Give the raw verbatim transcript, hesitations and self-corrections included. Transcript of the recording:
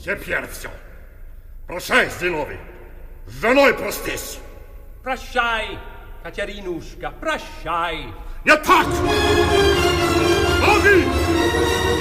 Теперь все. Прощай, Зиновий. С женой простись. Прощай, Катеринушка, прощай. Не так! Ноги!